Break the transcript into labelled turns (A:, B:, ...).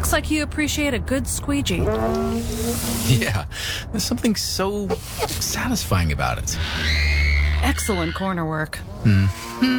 A: Looks like you appreciate a good squeegee.
B: Yeah, there's something so satisfying about it.
A: Excellent corner work.